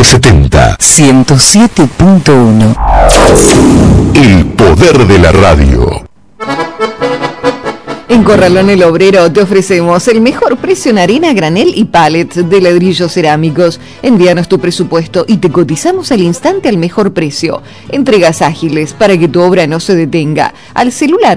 AM770. 107.1. El poder de la radio. En Corralón El Obrero te ofrecemos el mejor precio en arena, granel y pallets de ladrillos cerámicos. Envíanos tu presupuesto y te cotizamos al instante al mejor precio. Entregas ágiles para que tu obra no se detenga. Al celular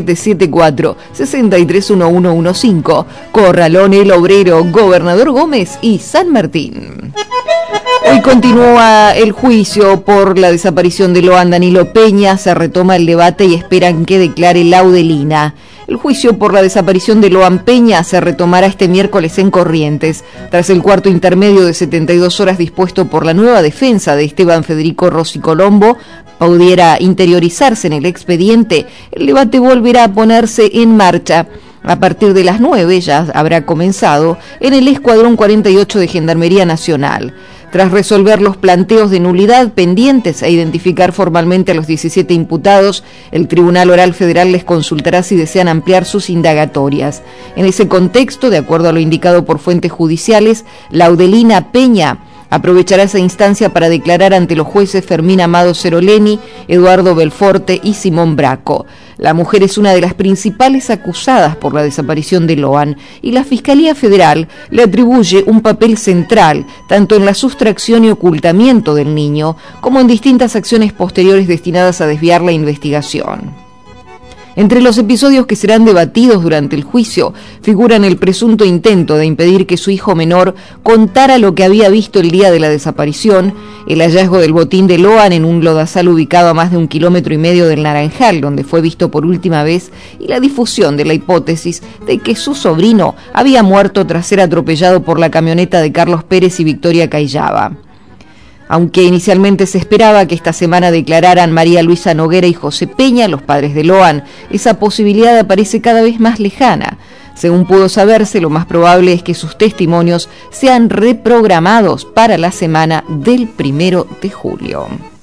3774-631115. Corralón El Obrero, Gobernador Gómez y San Martín. Hoy continúa el juicio por la desaparición de Loan Danilo Peña. Se retoma el debate y esperan que declare Laudelina. El juicio por la desaparición de Loan Peña se retomará este miércoles en Corrientes, tras el cuarto intermedio de 72 horas dispuesto por la nueva defensa de Esteban Federico Rossi Colombo pudiera interiorizarse en el expediente. El debate volverá a ponerse en marcha. A partir de las 9 ya habrá comenzado en el Escuadrón 48 de Gendarmería Nacional. Tras resolver los planteos de nulidad pendientes e identificar formalmente a los 17 imputados, el Tribunal Oral Federal les consultará si desean ampliar sus indagatorias. En ese contexto, de acuerdo a lo indicado por fuentes judiciales, Laudelina Peña aprovechará esa instancia para declarar ante los jueces Fermín Amado Ceroleni, Eduardo Belforte y Simón Braco. La mujer es una de las principales acusadas por la desaparición de Loan y la Fiscalía Federal le atribuye un papel central tanto en la sustracción y ocultamiento del niño como en distintas acciones posteriores destinadas a desviar la investigación. Entre los episodios que serán debatidos durante el juicio figuran el presunto intento de impedir que su hijo menor contara lo que había visto el día de la desaparición, el hallazgo del botín de Loan en un lodazal ubicado a más de 1,5 kilómetros del Naranjal, donde fue visto por última vez, y la difusión de la hipótesis de que su sobrino había muerto tras ser atropellado por la camioneta de Carlos Pérez y Victoria Cayaba. Aunque inicialmente se esperaba que esta semana declararan María Luisa Noguera y José Peña, los padres de Loan, esa posibilidad aparece cada vez más lejana. Según pudo saberse, lo más probable es que sus testimonios sean reprogramados para la semana del 1 de julio.